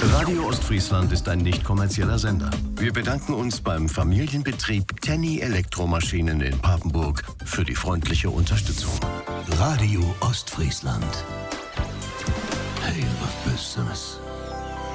Radio Ostfriesland ist ein nicht kommerzieller Sender. Wir bedanken uns beim Familienbetrieb Tenny Elektromaschinen in Papenburg für die freundliche Unterstützung. Radio Ostfriesland. Heel wat Besseres.